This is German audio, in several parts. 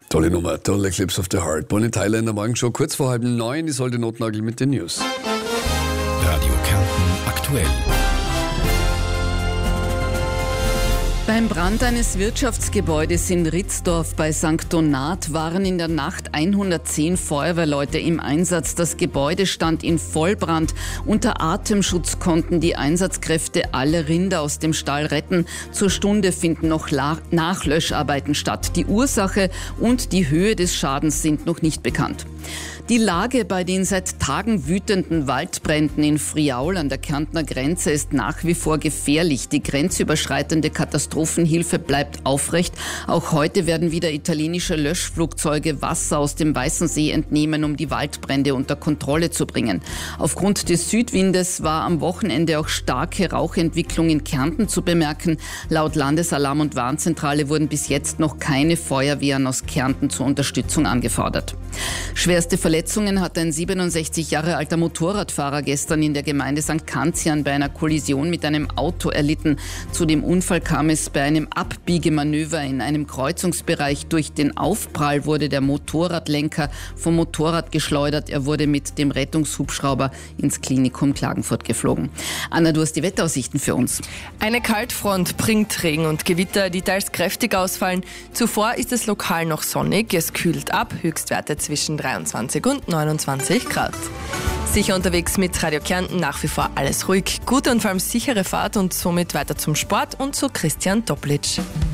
Tolle Nummer, tolle Clips of the Heart. Bonnie Tyler in der Morgenshow, kurz vor 8:30, die sollte Notnagel mit den News. Radio Kärnten aktuell. Beim Brand eines Wirtschaftsgebäudes in Ritzdorf bei St. Donat waren in der Nacht 110 Feuerwehrleute im Einsatz. Das Gebäude stand in Vollbrand. Unter Atemschutz konnten die Einsatzkräfte alle Rinder aus dem Stall retten. Zur Stunde finden noch Nachlöscharbeiten statt. Die Ursache und die Höhe des Schadens sind noch nicht bekannt. Die Lage bei den seit Tagen wütenden Waldbränden in Friaul an der Kärntner Grenze ist nach wie vor gefährlich. Die grenzüberschreitende Katastrophenhilfe bleibt aufrecht. Auch heute werden wieder italienische Löschflugzeuge Wasser aus dem Weißen See entnehmen, um die Waldbrände unter Kontrolle zu bringen. Aufgrund des Südwindes war am Wochenende auch starke Rauchentwicklung in Kärnten zu bemerken. Laut Landesalarm- und Warnzentrale wurden bis jetzt noch keine Feuerwehren aus Kärnten zur Unterstützung angefordert. Schwerste Verletzungen hat ein 67 Jahre alter Motorradfahrer gestern in der Gemeinde St. Kanzian bei einer Kollision mit einem Auto erlitten. Zu dem Unfall kam es bei einem Abbiegemanöver in einem Kreuzungsbereich. Durch den Aufprall wurde der Motorradlenker vom Motorrad geschleudert. Er wurde mit dem Rettungshubschrauber ins Klinikum Klagenfurt geflogen. Anna, du hast die Wetteraussichten für uns. Eine Kaltfront bringt Regen und Gewitter, die teils kräftig ausfallen. Zuvor ist es lokal noch sonnig. Es kühlt ab, Höchstwerte zwischen 23 und 29 Grad. Sicher unterwegs mit Radio Kärnten, nach wie vor alles ruhig. Gute und vor allem sichere Fahrt und somit weiter zum Sport und zu Christian Toplitsch.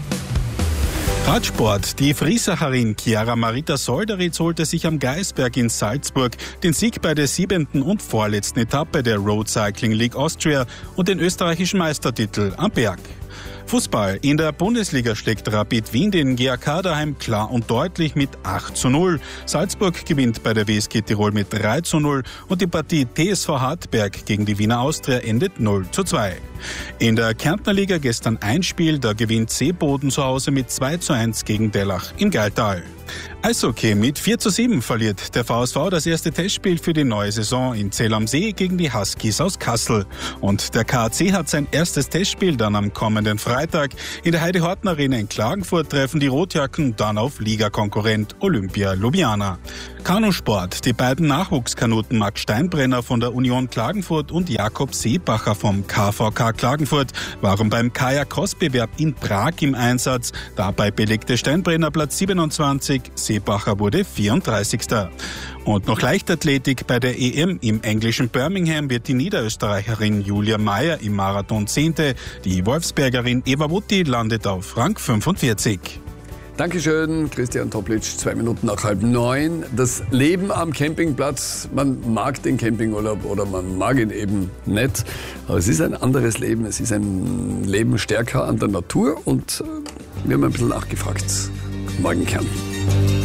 Radsport. Die Friesacherin Chiara Marita Solderitz holte sich am Gaisberg in Salzburg den Sieg bei der 7. und vorletzten Etappe der Road Cycling League Austria und den österreichischen Meistertitel am Berg. Fußball. In der Bundesliga schlägt Rapid Wien den GAK daheim klar und deutlich mit 8:0. Salzburg gewinnt bei der WSG Tirol mit 3:0 und die Partie TSV Hartberg gegen die Wiener Austria endet 0:2. In der Kärntner Liga gestern ein Spiel, da gewinnt Seeboden zu Hause mit 2:1 gegen Dellach im Gailtal. Eishockey. Mit 4:7 verliert der VSV das erste Testspiel für die neue Saison in Zell am See gegen die Huskies aus Kassel. Und der KAC hat sein erstes Testspiel dann am kommenden Freitag. In der Heidi-Horten-Arena in Klagenfurt treffen die Rotjacken dann auf Ligakonkurrent Olympia Ljubljana. Kanusport. Die beiden Nachwuchskanuten Max Steinbrenner von der Union Klagenfurt und Jakob Seebacher vom KVK Klagenfurt waren beim Kajak-Cross-Bewerb in Prag im Einsatz. Dabei belegte Steinbrenner Platz 27, Seebacher wurde 34. Und noch Leichtathletik. Bei der EM im englischen Birmingham wird die Niederösterreicherin Julia Meyer im Marathon 10. Die Wolfsbergerin Eva Wutti landet auf Rang 45. Dankeschön, Christian Toplitsch, 2 Minuten nach 8:30. Das Leben am Campingplatz, man mag den Campingurlaub oder man mag ihn eben nicht. Aber es ist ein anderes Leben, es ist ein Leben stärker an der Natur und wir haben ein bisschen nachgefragt. Morgen Kärnten.